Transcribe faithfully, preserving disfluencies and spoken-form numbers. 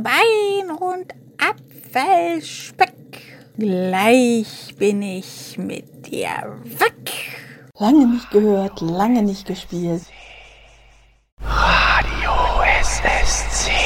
Bein und Apfelspeck. Gleich bin ich mit dir weg. Lange nicht gehört, lange nicht gespielt. Radio S S C.